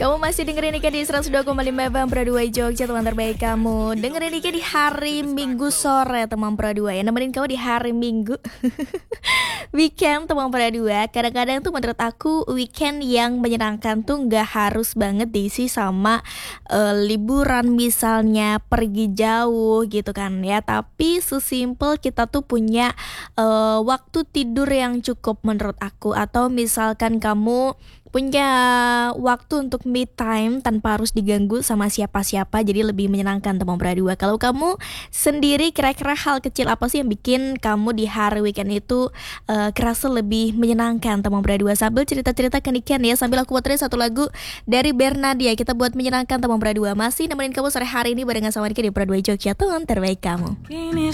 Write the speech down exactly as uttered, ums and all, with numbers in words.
Kamu masih dengerin Nika di seratus dua koma lima F M Broadway Jogja, teman terbaik kamu. Dengerin Nika di hari Minggu sore, teman Broadway. Yang nemenin kamu di hari Minggu weekend, teman Broadway. Kadang-kadang tuh menurut aku weekend yang menyenangkan tuh gak harus banget diisi sama uh, liburan, misalnya pergi jauh gitu kan ya. Tapi sesimpel kita tuh punya uh, waktu tidur yang cukup menurut aku. Atau misalkan kamu punya waktu untuk me time tanpa harus diganggu sama siapa-siapa, jadi lebih menyenangkan teman berdua. Kalau kamu sendiri, kira-kira hal kecil apa sih yang bikin kamu di hari weekend itu uh, kerasa lebih menyenangkan teman berdua? Sambil cerita-cerita ke Niken ya, sambil aku puterin satu lagu dari Bernadia, kita buat menyenangkan teman berdua. Masih nemenin kamu sore hari ini barengan sama Niken di Broadway Jogja, teman terbaik kamu.